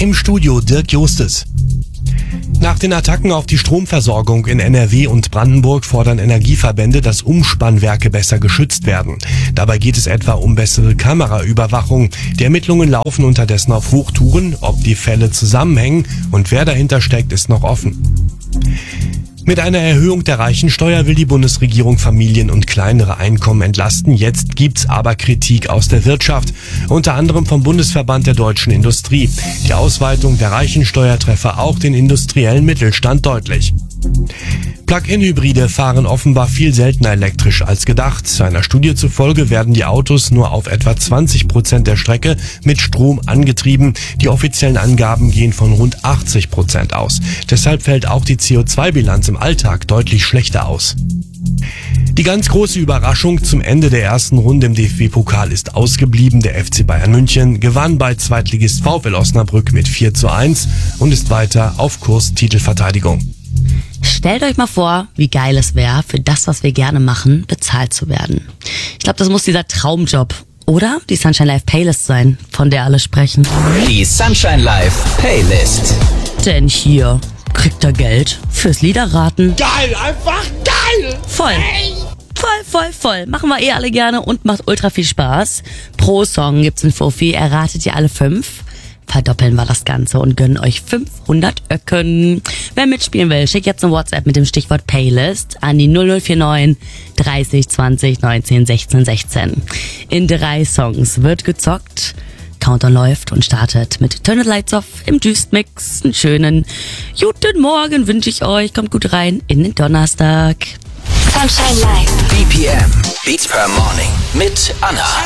Im Studio Dirk Justes. Nach den Attacken auf die Stromversorgung in NRW und Brandenburg fordern Energieverbände, dass Umspannwerke besser geschützt werden. Dabei geht es etwa um bessere Kameraüberwachung. Die Ermittlungen laufen unterdessen auf Hochtouren. Ob die Fälle zusammenhängen und wer dahinter steckt, ist noch offen. Mit einer Erhöhung der Reichensteuer will die Bundesregierung Familien und kleinere Einkommen entlasten. Jetzt gibt's aber Kritik aus der Wirtschaft, unter anderem vom Bundesverband der deutschen Industrie. Die Ausweitung der Reichensteuer treffe auch den industriellen Mittelstand deutlich. Plug-in-Hybride fahren offenbar viel seltener elektrisch als gedacht. Einer Studie zufolge werden die Autos nur auf etwa 20% der Strecke mit Strom angetrieben. Die offiziellen Angaben gehen von rund 80% aus. Deshalb fällt auch die CO2-Bilanz im Alltag deutlich schlechter aus. Die ganz große Überraschung zum Ende der ersten Runde im DFB-Pokal ist ausgeblieben. Der FC Bayern München gewann bei Zweitligist VfL Osnabrück mit 4:1 und ist weiter auf Kurs Titelverteidigung. Stellt euch mal vor, wie geil es wäre, für das, was wir gerne machen, bezahlt zu werden. Ich glaube, das muss dieser Traumjob oder die Sunshine Live Playlist sein, von der alle sprechen. Die Sunshine Live Playlist. Denn hier kriegt er Geld fürs Liederraten. Geil, einfach geil! Voll. Voll. Machen wir alle gerne und macht ultra viel Spaß. Pro Song gibt's ein Fuffi, erratet ihr alle 5. Verdoppeln wir das Ganze und gönnen euch 500 Öcken. Wer mitspielen will, schickt jetzt eine WhatsApp mit dem Stichwort Playlist an die 0049 30 20 19 16 16. In 3 Songs wird gezockt. Countdown läuft und startet mit Turn the Lights Off im Juiced Mix. Einen schönen guten Morgen wünsche ich euch. Kommt gut rein in den Donnerstag. Sunshine Live. BPM, Beats per Morning mit Anna.